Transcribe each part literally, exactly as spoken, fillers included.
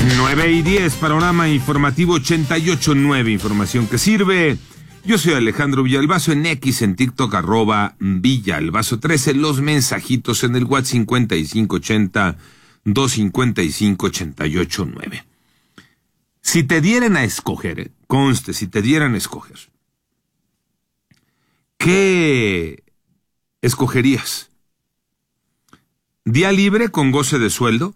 nueve y diez, panorama informativo ochenta y ocho punto nueve, información que sirve. Yo soy Alejandro Villalbazo, en X, en TikTok, arroba Villalbazo trece, los mensajitos en el WhatsApp cincuenta y cinco ochenta, doscientos cincuenta y cinco, ochenta y ocho nueve. Si te dieran a escoger, eh, conste, si te dieran a escoger, ¿qué escogerías? ¿Día libre con goce de sueldo?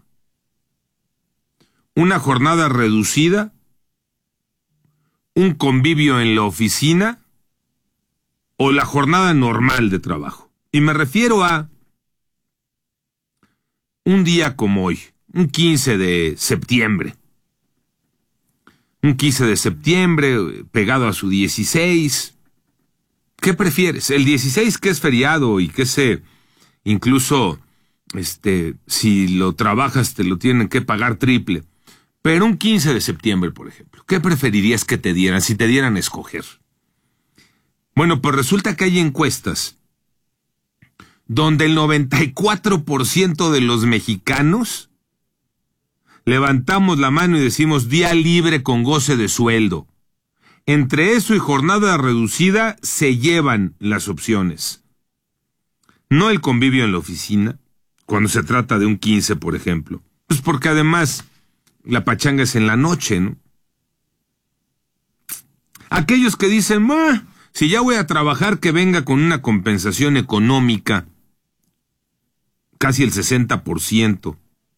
¿Una jornada reducida? ¿Un convivio en la oficina? ¿O la jornada normal de trabajo? Y me refiero a un día como hoy, un quince de septiembre. Un quince de septiembre, pegado a su dieciséis. ¿Qué prefieres? El dieciséis, que es feriado y que se, incluso, este, si lo trabajas te lo tienen que pagar triple. Pero un quince de septiembre, por ejemplo, ¿qué preferirías que te dieran si te dieran a escoger? Bueno, pues resulta que hay encuestas donde el noventa y cuatro por ciento de los mexicanos levantamos la mano y decimos día libre con goce de sueldo. Entre eso y jornada reducida se llevan las opciones. No el convivio en la oficina, cuando se trata de un quince, por ejemplo. Pues porque además la pachanga es en la noche, ¿no? Aquellos que dicen, ah, si ya voy a trabajar, que venga con una compensación económica, casi el sesenta por ciento.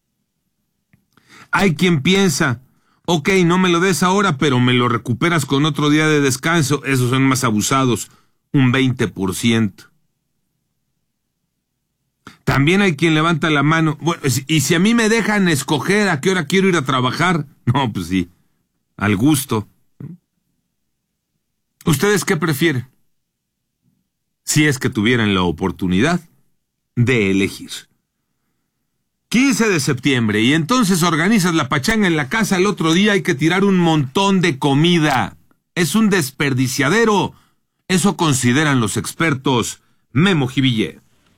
Hay quien piensa, ok, no me lo des ahora, pero me lo recuperas con otro día de descanso. Esos son más abusados, un veinte por ciento. También hay quien levanta la mano, bueno, y si a mí me dejan escoger a qué hora quiero ir a trabajar, no, pues sí, al gusto. ¿Ustedes qué prefieren? Si es que tuvieran la oportunidad de elegir. quince de septiembre, y entonces organizas la pachanga en la casa, el otro día hay que tirar un montón de comida. Es un desperdiciadero. Eso consideran los expertos. Memo Jiville.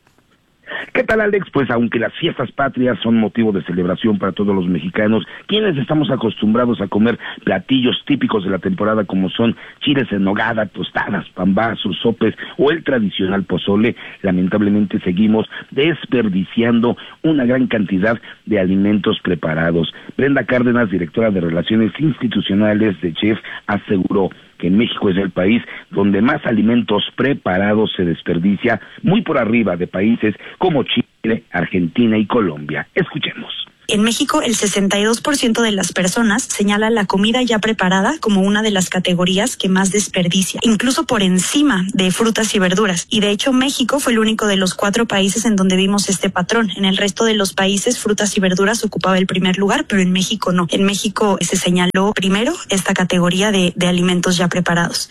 ¿Qué tal, Alex? Pues aunque las fiestas patrias son motivo de celebración para todos los mexicanos, quienes estamos acostumbrados a comer platillos típicos de la temporada como son chiles en nogada, tostadas, pambazos, sopes o el tradicional pozole, lamentablemente seguimos desperdiciando una gran cantidad de alimentos preparados. Brenda Cárdenas, directora de Relaciones Institucionales de Chef, aseguró que en México es el país donde más alimentos preparados se desperdicia, muy por arriba de países como Chile, Argentina y Colombia. Escuchemos. En México, el sesenta y dos por ciento de las personas señala la comida ya preparada como una de las categorías que más desperdicia, incluso por encima de frutas y verduras. Y de hecho, México fue el único de los cuatro países en donde vimos este patrón. En el resto de los países, frutas y verduras ocupaba el primer lugar, pero en México no. En México se señaló primero esta categoría de, de alimentos ya preparados.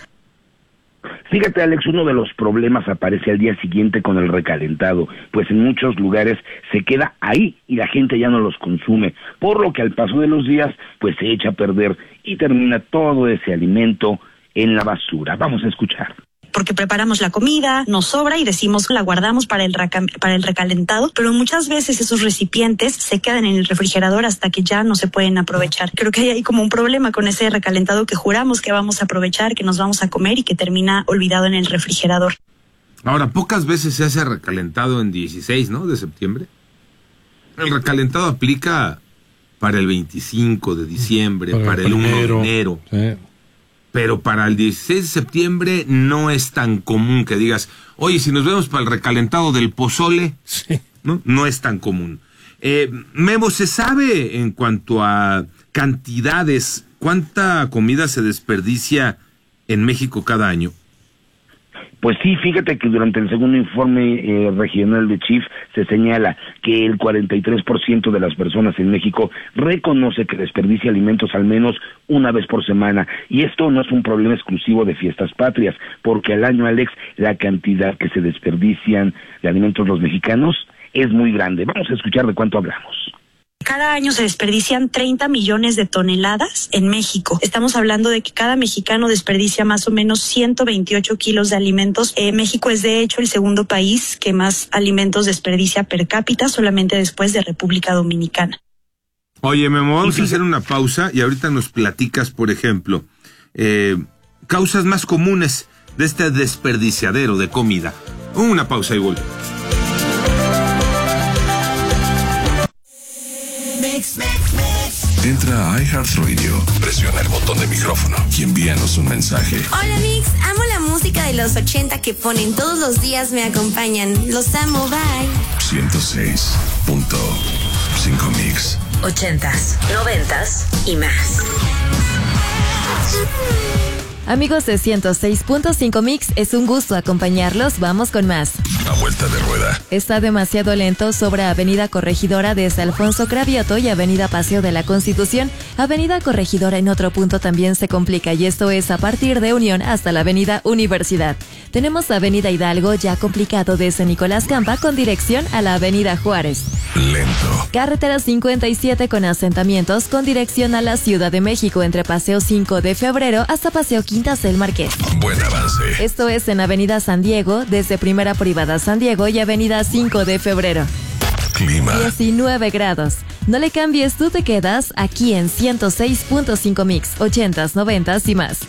Fíjate, Alex, uno de los problemas aparece al día siguiente con el recalentado, pues en muchos lugares se queda ahí y la gente ya no los consume, por lo que al paso de los días pues se echa a perder y termina todo ese alimento en la basura. Vamos a escuchar. Porque preparamos la comida, nos sobra y decimos la guardamos para el, reca- para el recalentado, pero muchas veces esos recipientes se quedan en el refrigerador hasta que ya no se pueden aprovechar. Creo que hay ahí como un problema con ese recalentado que juramos que vamos a aprovechar, que nos vamos a comer y que termina olvidado en el refrigerador. Ahora, pocas veces se hace recalentado en dieciséis, ¿no?, de septiembre. El recalentado aplica para el veinticinco de diciembre, para, para el primero, uno de enero. Sí. Pero para el dieciséis de septiembre no es tan común que digas, oye, si nos vemos para el recalentado del pozole, sí. ¿no? No es tan común. Eh, Memo, ¿se sabe en cuanto a cantidades cuánta comida se desperdicia en México cada año? Pues sí, fíjate que durante el segundo informe eh, regional de Chief se señala que el cuarenta y tres por ciento de las personas en México reconoce que desperdicia alimentos al menos una vez por semana. Y esto no es un problema exclusivo de fiestas patrias, porque al año, Alex, la cantidad que se desperdician de alimentos los mexicanos es muy grande. Vamos a escuchar de cuánto hablamos. Cada año se desperdician treinta millones de toneladas en México. Estamos hablando de que cada mexicano desperdicia más o menos ciento veintiocho kilos de alimentos. Eh, México es de hecho el segundo país que más alimentos desperdicia per cápita, solamente después de República Dominicana. Oye, Memo, vamos a hacer una pausa y ahorita nos platicas, por ejemplo, eh, causas más comunes de este desperdiciadero de comida. Una pausa y volvemos. Entra a iHeartRadio, presiona el botón de micrófono y envíanos un mensaje. Hola Mix, amo la música de los ochenta que ponen todos los días, me acompañan. Los amo, bye. ciento seis punto cinco Mix. Ochentas, noventas y más. Amigos de ciento seis punto cinco Mix, es un gusto acompañarlos. Vamos con más. A vuelta de rueda. Está demasiado lento sobre Avenida Corregidora desde Alfonso Cravioto y Avenida Paseo de la Constitución. Avenida Corregidora en otro punto también se complica y esto es a partir de Unión hasta la Avenida Universidad. Tenemos Avenida Hidalgo ya complicado desde Nicolás Campa con dirección a la Avenida Juárez. Lento. Carretera cincuenta y siete con asentamientos con dirección a la Ciudad de México entre Paseo cinco de Febrero hasta Paseo Quintas del Marqués. Buen avance. Esto es en Avenida San Diego, desde Primera Privada San Diego y Avenida cinco de Febrero. Clima. diecinueve grados. No le cambies, tú te quedas aquí en ciento seis punto cinco Mix, ochentas, noventas y más.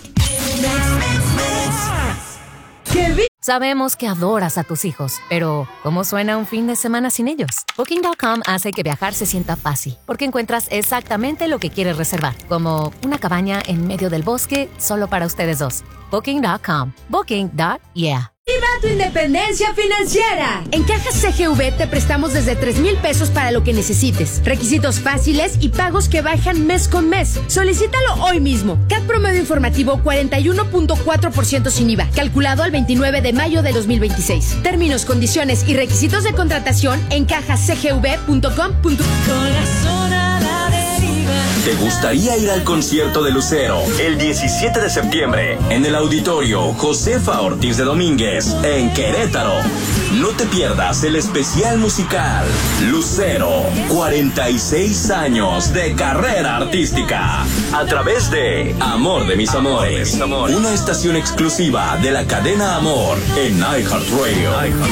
Sabemos que adoras a tus hijos, pero ¿cómo suena un fin de semana sin ellos? Booking punto com hace que viajar se sienta fácil, porque encuentras exactamente lo que quieres reservar, como una cabaña en medio del bosque solo para ustedes dos. Booking punto com. Booking punto yeah. ¡Viva tu independencia financiera! En Caja C G V te prestamos desde tres mil pesos para lo que necesites. Requisitos fáciles y pagos que bajan mes con mes. Solicítalo hoy mismo. C A T promedio informativo cuarenta y uno punto cuatro por ciento sin I V A. Calculado al veintinueve de mayo de dos mil veintiséis. Términos, condiciones y requisitos de contratación en caja c g v punto com punto com. ¿Te gustaría ir al concierto de Lucero el diecisiete de septiembre en el Auditorio Josefa Ortiz de Domínguez en Querétaro? No te pierdas el especial musical Lucero, cuarenta y seis años de carrera artística a través de Amor de mis amores, una estación exclusiva de la cadena Amor en iHeartRadio.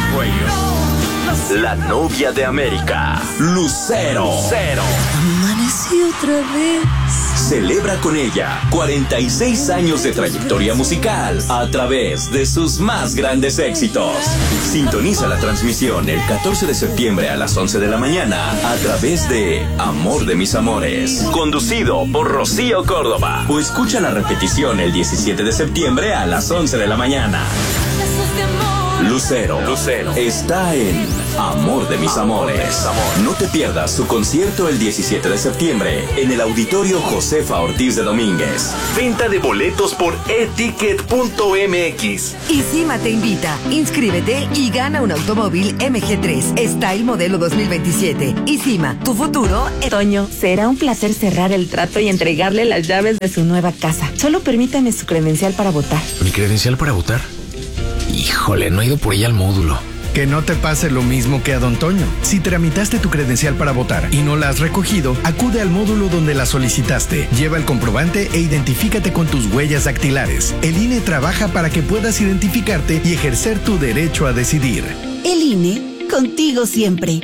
La novia de América, Lucero. Lucero. Amanecí otra vez. Celebra con ella cuarenta y seis años de trayectoria musical a través de sus más grandes éxitos. Sintoniza la transmisión el catorce de septiembre a las once de la mañana a través de Amor de mis amores, conducido por Rocío Córdoba. O escucha la repetición el diecisiete de septiembre a las once de la mañana. Lucero, Lucero está en Amor de mis amores. No te pierdas su concierto el diecisiete de septiembre en el Auditorio Josefa Ortiz de Domínguez. Venta de boletos por eticket punto m x. Isima te invita. Inscríbete y gana un automóvil M G tres Style modelo dos mil veintisiete. Isima, tu futuro. Toño, será un placer cerrar el trato y entregarle las llaves de su nueva casa. Solo permítame su credencial para votar. ¿Mi credencial para votar? Híjole, no he ido por ella al módulo. Que no te pase lo mismo que a don Toño. Si tramitaste tu credencial para votar y no la has recogido, acude al módulo donde la solicitaste. Lleva el comprobante e identifícate con tus huellas dactilares. El I N E trabaja para que puedas identificarte y ejercer tu derecho a decidir. El I N E, contigo siempre.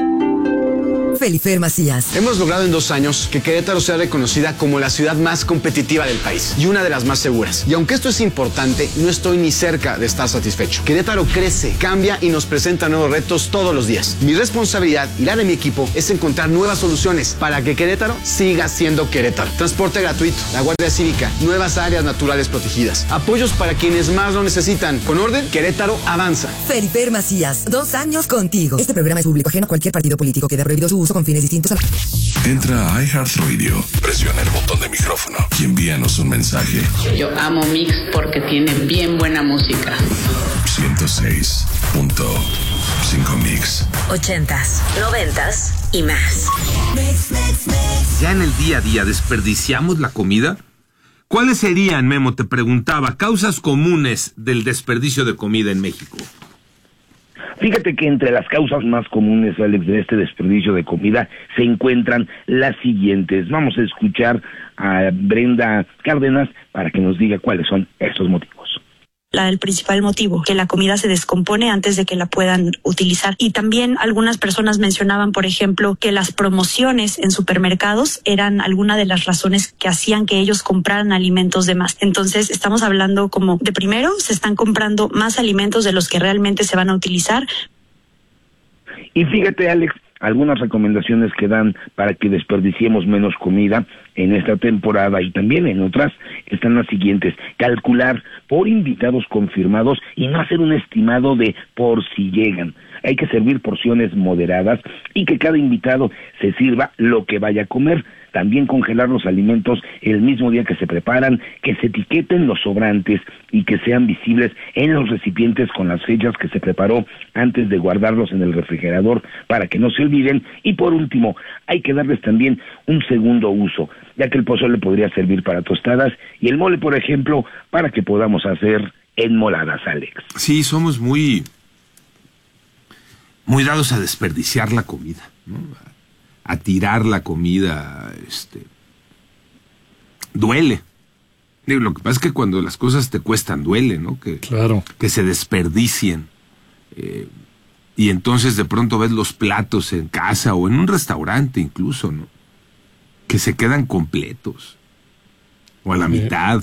Felifer Macías. Hemos logrado en dos años que Querétaro sea reconocida como la ciudad más competitiva del país y una de las más seguras. Y aunque esto es importante, no estoy ni cerca de estar satisfecho. Querétaro crece, cambia y nos presenta nuevos retos todos los días. Mi responsabilidad y la de mi equipo es encontrar nuevas soluciones para que Querétaro siga siendo Querétaro. Transporte gratuito, la Guardia Cívica, nuevas áreas naturales protegidas, apoyos para quienes más lo necesitan. Con orden, Querétaro avanza. Felifer Macías, dos años contigo. Este programa es público ajeno a cualquier partido político. Queda prohibido su uso con fines distintos a... Entra a iHeartRadio, presiona el botón de micrófono y envíanos un mensaje. Yo amo Mix porque tiene bien buena música. ciento seis punto cinco Mix. Ochentas, noventas y más. ¿Ya en el día a día desperdiciamos la comida? ¿Cuáles serían, Memo, te preguntaba, causas comunes del desperdicio de comida en México? Fíjate que entre las causas más comunes, Alex, de este desperdicio de comida se encuentran las siguientes. Vamos a escuchar a Brenda Cárdenas para que nos diga cuáles son estos motivos. la, el principal motivo, que la comida se descompone antes de que la puedan utilizar. Y también algunas personas mencionaban, por ejemplo, que las promociones en supermercados eran alguna de las razones que hacían que ellos compraran alimentos de más. Entonces, estamos hablando como de primero, se están comprando más alimentos de los que realmente se van a utilizar. Y fíjate, Alex, algunas recomendaciones que dan para que desperdiciemos menos comida en esta temporada y también en otras están las siguientes: calcular por invitados confirmados y no hacer un estimado de por si llegan. Hay que servir porciones moderadas y que cada invitado se sirva lo que vaya a comer. También congelar los alimentos el mismo día que se preparan, que se etiqueten los sobrantes y que sean visibles en los recipientes con las fechas que se preparó antes de guardarlos en el refrigerador para que no se olviden. Y por último, hay que darles también un segundo uso, ya que el pozole podría servir para tostadas y el mole, por ejemplo, para que podamos hacer enmoladas, Alex. Sí, somos muy, muy dados a desperdiciar la comida, ¿no? A tirar la comida, este, duele. Digo, lo que pasa es que cuando las cosas te cuestan, duele, ¿no? Que, claro. Que se desperdicien. Eh, y entonces de pronto ves los platos en casa o en un restaurante incluso, ¿no? Que se quedan completos. O a la okay. mitad.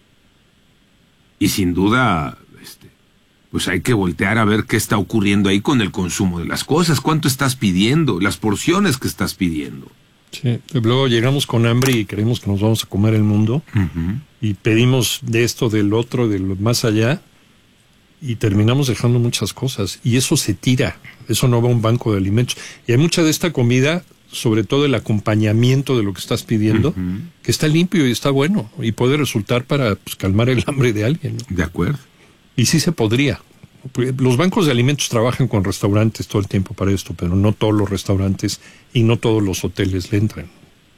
Y sin duda, este, pues hay que voltear a ver qué está ocurriendo ahí con el consumo de las cosas. ¿Cuánto estás pidiendo? Las porciones que estás pidiendo. Sí, luego llegamos con hambre y creemos que nos vamos a comer el mundo. Uh-huh. Y pedimos de esto, del otro, de lo más allá. Y terminamos dejando muchas cosas. Y eso se tira. Eso no va a un banco de alimentos. Y hay mucha de esta comida, sobre todo el acompañamiento de lo que estás pidiendo, uh-huh. que está limpio y está bueno. Y puede resultar para pues, calmar el hambre de alguien, ¿no? De acuerdo. Y sí se podría. Los bancos de alimentos trabajan con restaurantes todo el tiempo para esto, pero no todos los restaurantes y no todos los hoteles le entran.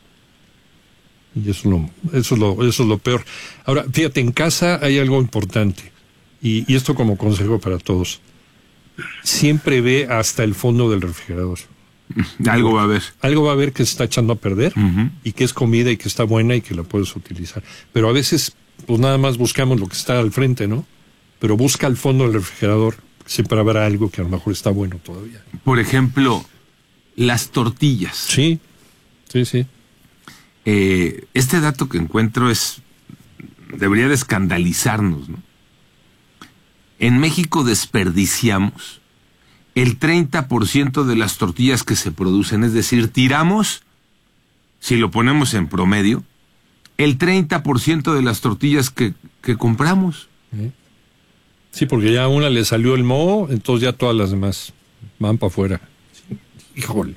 Y eso es lo, eso es lo, eso es lo peor. Ahora, fíjate, en casa hay algo importante, y, y esto como consejo para todos. Siempre ve hasta el fondo del refrigerador. Algo va a haber. Algo va a haber que se está echando a perder, uh-huh. y que es comida y que está buena y que la puedes utilizar. Pero a veces, pues nada más buscamos lo que está al frente, ¿no? Pero busca al fondo del refrigerador, siempre habrá algo que a lo mejor está bueno todavía. Por ejemplo, las tortillas. Sí, sí, sí. Eh, este dato que encuentro es, debería de escandalizarnos, ¿no? En México desperdiciamos el treinta por ciento de las tortillas que se producen, es decir, tiramos, si lo ponemos en promedio, el treinta por ciento de las tortillas que, que compramos. ¿Eh? Sí, porque ya a una le salió el moho, entonces ya todas las demás van para afuera. Híjole.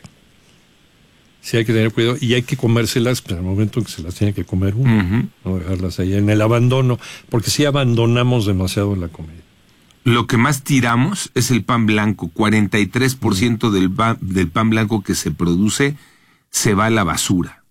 Sí, hay que tener cuidado y hay que comérselas pues, en el momento en que se las tiene que comer uno. Uh-huh. No dejarlas ahí en el abandono, porque sí abandonamos demasiado la comida. Lo que más tiramos es el pan blanco. cuarenta y tres por ciento del, ba- del pan blanco que se produce se va a la basura.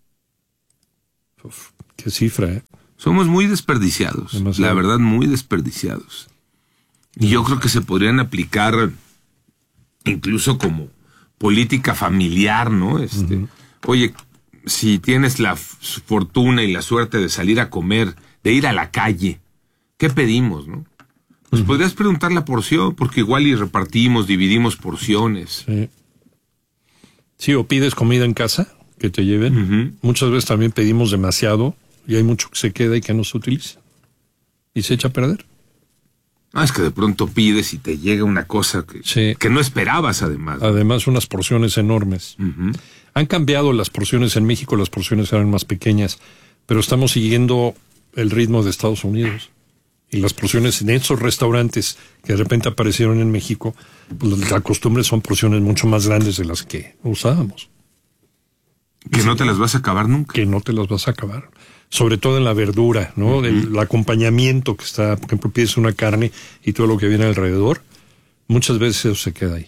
Uf, qué cifra, ¿eh? Somos muy desperdiciados. Demasiado. La verdad, muy desperdiciados. Y yo creo que se podrían aplicar incluso como política familiar, ¿no? Este, uh-huh. Oye, si tienes la f- fortuna y la suerte de salir a comer, de ir a la calle, ¿qué pedimos, no? Pues uh-huh. podrías preguntar la porción, porque igual y repartimos, dividimos porciones. Sí. Sí, o pides comida en casa, que te lleven. Uh-huh. Muchas veces también pedimos demasiado y hay mucho que se queda y que no se utiliza. Y se echa a perder. Ah, es que de pronto pides y te llega una cosa que, sí. que no esperabas, además. ¿No? Además, unas porciones enormes. Uh-huh. Han cambiado las porciones en México, las porciones eran más pequeñas, pero estamos siguiendo el ritmo de Estados Unidos. Y las porciones en esos restaurantes que de repente aparecieron en México, pues la costumbre son porciones mucho más grandes de las que usábamos. Que sí, no te las vas a acabar nunca. Que no te las vas a acabar. Sobre todo en la verdura, ¿no? Uh-huh. El, el acompañamiento que está, por ejemplo, pides una carne y todo lo que viene alrededor, muchas veces eso se queda ahí.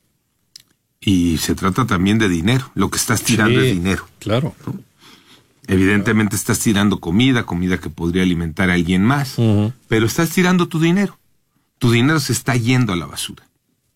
Y se trata también de dinero. Lo que estás tirando sí, es dinero. Claro. ¿No? Evidentemente claro. estás tirando comida, comida que podría alimentar a alguien más, uh-huh. pero estás tirando tu dinero. Tu dinero se está yendo a la basura.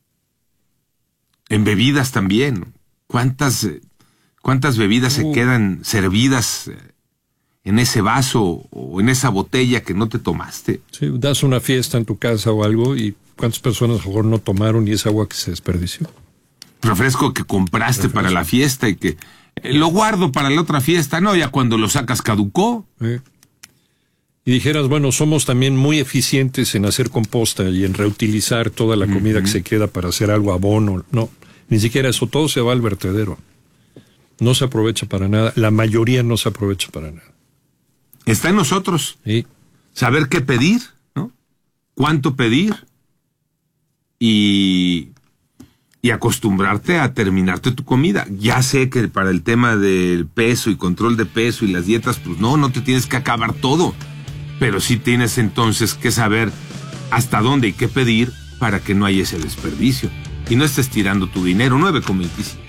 En bebidas también, ¿no? ¿Cuántas, cuántas bebidas uh. se quedan servidas en ese vaso o en esa botella que no te tomaste. Sí, das una fiesta en tu casa o algo y cuántas personas a lo mejor no tomaron y es agua que se desperdició. Refresco que compraste Refresco. para la fiesta y que eh, lo guardo para la otra fiesta, no, ya cuando lo sacas caducó. Eh. Y dijeras, bueno, somos también muy eficientes en hacer composta y en reutilizar toda la comida uh-huh. que se queda para hacer algo abono. No, ni siquiera eso, todo se va al vertedero. No se aprovecha para nada, la mayoría no se aprovecha para nada. Está en nosotros. Sí. Saber qué pedir, ¿no? Cuánto pedir y, y acostumbrarte a terminarte tu comida. Ya sé que para el tema del peso y control de peso y las dietas, pues no, no te tienes que acabar todo. Pero sí tienes entonces que saber hasta dónde y qué pedir para que no haya ese desperdicio. Y no estés tirando tu dinero. nueve con veinticinco.